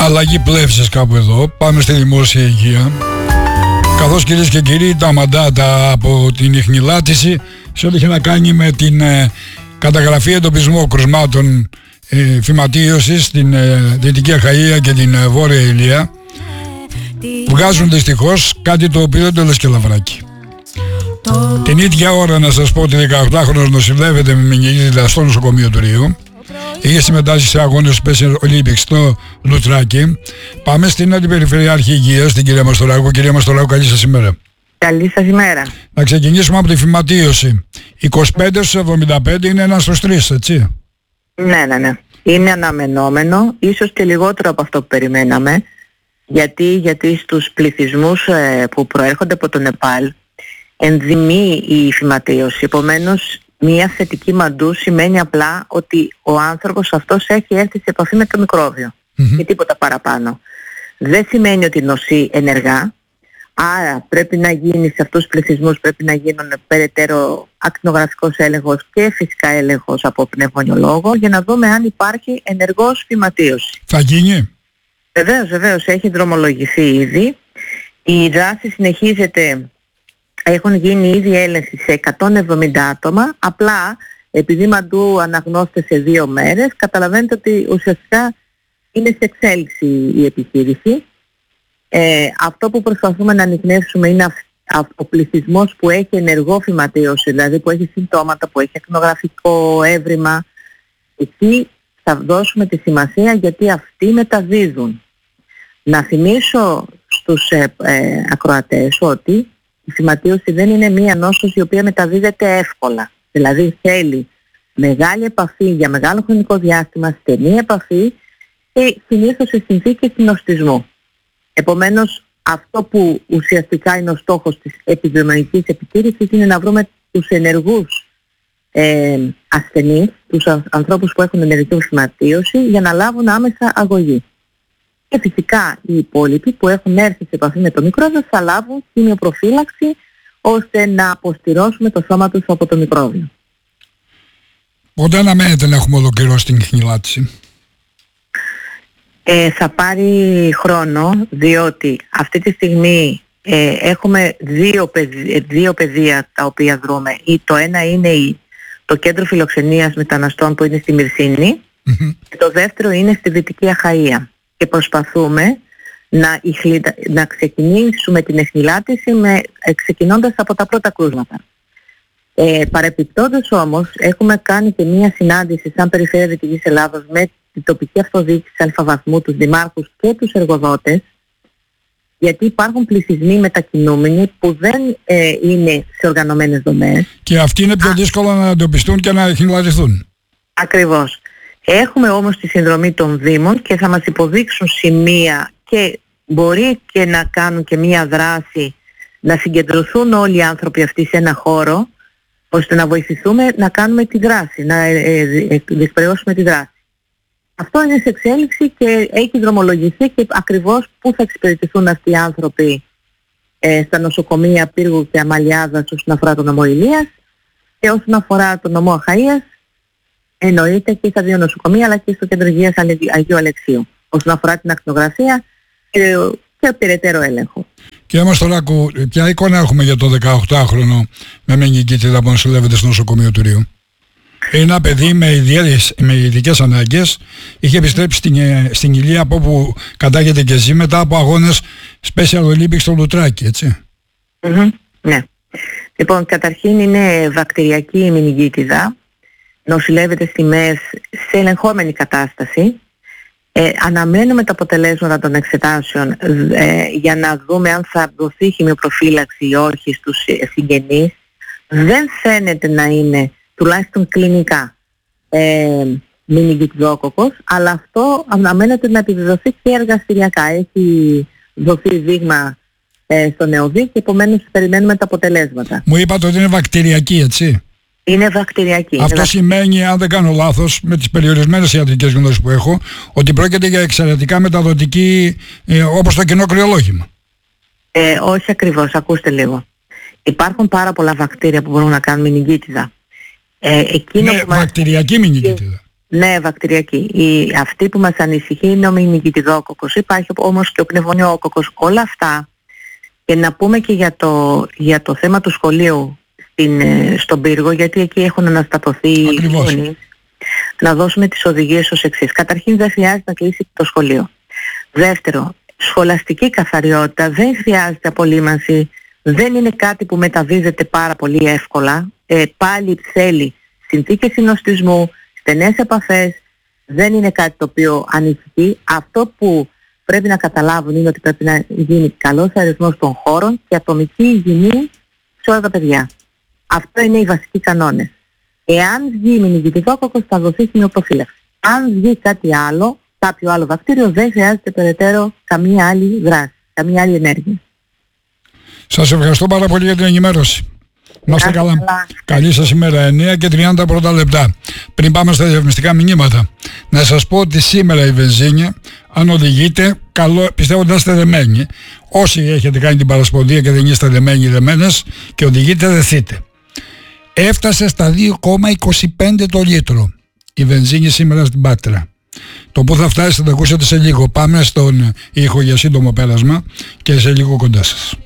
αλλαγή πλεύσης κάπου εδώ. Πάμε στη δημόσια υγεία. Καθώς, κυρίες και κύριοι, τα μαντάτα από την ιχνηλάτηση σε ό,τι έχει να κάνει με την καταγραφή εντοπισμού κρουσμάτων φυματίωσης στην Δυτική Αχαΐα και την Βόρεια Ηλία βγάζουν δυστυχώς κάτι το οποίο δεν το λες και λαβράκι. Την ίδια ώρα να σας πω ότι 18χρονος νοσηλεύεται με μενιγίτιδα στο νοσοκομείο του Ρίου. Είχε συμμετάσχει σε αγώνες Special Olympics στο Λουτράκι. Πάμε στην Αντιπεριφερειάρχη Υγείας, την κυρία Μαστοράκου. Κυρία Μαστοράκου, καλή σας ημέρα. Καλή σας ημέρα. Να ξεκινήσουμε από τη φυματίωση. 25 στους 75 είναι 1 στους 3, έτσι? Ναι. Είναι αναμενόμενο, ίσως και λιγότερο από αυτό που περιμέναμε. Γιατί στους πληθυσμούς που προέρχονται από το Νεπάλ ενδυμεί η φυματίωση. Επομένως, μια θετική μαντού σημαίνει απλά ότι ο άνθρωπος αυτός έχει έρθει σε επαφή με το μικρόβιο και τίποτα παραπάνω. Δεν σημαίνει ότι νοσεί ενεργά, άρα πρέπει να γίνει σε αυτούς τους πληθυσμούς, πρέπει να γίνουν περαιτέρω ακτινογραφικός έλεγχος και φυσικά έλεγχος από πνευμονιολόγο για να δούμε αν υπάρχει ενεργός φυματίωση. Θα γίνει? Βεβαίως, έχει δρομολογηθεί ήδη. Η δράση συνεχίζεται. Έχουν γίνει ήδη έλεγχοι σε 170 άτομα, απλά επειδή μαντού αναγνώστε σε 2 μέρες, καταλαβαίνετε ότι ουσιαστικά είναι σε εξέλιξη η επιχείρηση. Αυτό που προσπαθούμε να ανιχνεύσουμε είναι ο πληθυσμός που έχει ενεργό φυματίωση, δηλαδή που έχει συμπτώματα, που έχει ακτινογραφικό έβριμα. Εκεί θα δώσουμε τη σημασία γιατί αυτοί μεταδίδουν. Να θυμίσω στους ακροατές ότι η φυματίωση δεν είναι μία νόσος η οποία μεταδίδεται εύκολα. Δηλαδή θέλει μεγάλη επαφή για μεγάλο χρονικό διάστημα, στενή επαφή και συνήθως σε συνθήκες συνοστισμού. Επομένως, αυτό που ουσιαστικά είναι ο στόχος της επιδημιολογικής επιτήρησης είναι να βρούμε τους ενεργούς ασθενείς, τους ανθρώπους που έχουν ενεργική φυματίωση για να λάβουν άμεσα αγωγή. Και φυσικά οι υπόλοιποι που έχουν έρθει σε επαφή με το μικρόβιο θα λάβουν χημειοπροφύλαξη ώστε να αποστηρώσουμε το σώμα τους από το μικρόβιο. Πότε αναμένεται να έχουμε ολοκληρώσει την ιχνηλάτηση? Θα πάρει χρόνο, διότι αυτή τη στιγμή έχουμε δύο πεδία τα οποία δρούμε. Το ένα είναι το κέντρο φιλοξενίας μεταναστών που είναι στη Μυρσίνη και το δεύτερο είναι στη Δυτική Αχαΐα. Και προσπαθούμε να ξεκινήσουμε την ιχνηλάτηση ξεκινώντας από τα πρώτα κρούσματα. Παρεπιπτόντως όμως έχουμε κάνει και μία συνάντηση σαν Περιφέρεια Δυτικής Ελλάδος με την τοπική αυτοδιοίκηση αλφαβαθμού, τους δημάρχους και τους εργοδότες, γιατί υπάρχουν πληθυσμοί μετακινούμενοι που δεν είναι σε οργανωμένες δομές. Και αυτοί είναι πιο δύσκολο να εντοπιστούν και να ιχνηλατηθούν. Ακριβώς. Έχουμε όμως τη συνδρομή των Δήμων και θα μας υποδείξουν σημεία και μπορεί και να κάνουν και μία δράση να συγκεντρωθούν όλοι οι άνθρωποι αυτοί σε ένα χώρο ώστε να βοηθηθούμε να κάνουμε τη δράση, να διεκπαιρεώσουμε τη δράση. Αυτό είναι σε εξέλιξη και έχει δρομολογηθεί και ακριβώς πού θα εξυπηρετηθούν αυτοί οι άνθρωποι στα νοσοκομεία Πύργου και Αμαλιάδας όσον αφορά τον νομό Ηλίας και όσον αφορά τον νομό Αχαΐας εννοείται και στα 2 νοσοκομεία αλλά και στο κέντρο υγείας Αγίου Αλεξίου όσον αφορά την ακτινογραφία και περαιτέρω έλεγχο. Κύριε Μαστοράκου, ποια εικόνα έχουμε για το 18χρονο με μενιγίτιδα που νοσηλεύεται στο νοσοκομείο του Ρίου? Ένα παιδί με ειδικές ανάγκες, είχε επιστρέψει στην Ηλία από όπου κατάγεται και ζει μετά από αγώνες Special Olympics στο Λουτράκι, έτσι? Ναι. Λοιπόν, καταρχήν είναι βακτηριακή η μενιγίτιδα. Νοσηλεύεται στη ΜΕΣ σε ελεγχόμενη κατάσταση. Αναμένουμε τα αποτελέσματα των εξετάσεων για να δούμε αν θα δοθεί χημειοπροφύλαξη ή όχι στους συγγενείς. Δεν φαίνεται να είναι, τουλάχιστον κλινικά, μενιγιτιδόκοκος, αλλά αυτό αναμένεται να επιβεβαιωθεί και εργαστηριακά. Έχει δοθεί δείγμα στο νεοδί και επομένως περιμένουμε τα αποτελέσματα. Μου είπατε ότι είναι βακτηριακή, έτσι? Είναι βακτηριακή. Αυτό σημαίνει, αν δεν κάνω λάθος, με τις περιορισμένες ιατρικές γνώσεις που έχω, ότι πρόκειται για εξαιρετικά μεταδοτική, όπως το κοινό κρυολόγημα. Όχι ακριβώς, ακούστε λίγο. Υπάρχουν πάρα πολλά βακτήρια που μπορούν να κάνουν μενιγίτιδα. Βακτηριακή μενιγίτιδα. Ναι, βακτηριακή. Αυτή που μας ανησυχεί είναι ο μηνυκητιδόκοκκος. Υπάρχει όμως και ο πνευμονιόκοκκος. Όλα αυτά, και να πούμε και για το θέμα του σχολείου στον Πύργο, γιατί εκεί έχουν αναστατωθεί οι γονείς, να δώσουμε τις οδηγίες ως εξής. Καταρχήν, δεν χρειάζεται να κλείσει το σχολείο. Δεύτερο, σχολαστική καθαριότητα, δεν χρειάζεται απολύμανση, δεν είναι κάτι που μεταβίζεται πάρα πολύ εύκολα. Πάλι θέλει συνθήκες συνοστισμού, στενές επαφές, δεν είναι κάτι το οποίο ανησυχεί. Αυτό που πρέπει να καταλάβουν είναι ότι πρέπει να γίνει καλός αριθμός των χώρων και ατομική υγιεινή σε όλα τα παιδιά. Αυτό είναι οι βασικοί κανόνες. Εάν βγει μηνυκητιδόκοκκος θα δοθεί σημειοπροφύλαξη. Αν βγει κάτι άλλο, κάποιο άλλο βακτήριο, δεν χρειάζεται περαιτέρω καμία άλλη δράση, καμία άλλη ενέργεια. Σας ευχαριστώ πάρα πολύ για την ενημέρωση. Να είστε καλά. Καλή σας ημέρα. 9 και 30 πρώτα λεπτά. Πριν πάμε στα διαφημιστικά μηνύματα, να σας πω ότι σήμερα η βενζίνη, αν οδηγείτε, πιστεύω ότι να είστε δεμένοι. Όσοι έχετε κάνει την παρασπονδία και δεν είστε δεμένες και οδηγείτε, δεθείτε. Έφτασε στα 2,25 το λίτρο η βενζίνη σήμερα στην Πάτρα. Το που θα φτάσει θα το ακούσετε σε λίγο. Πάμε στον ήχο για σύντομο πέρασμα και σε λίγο κοντά σας.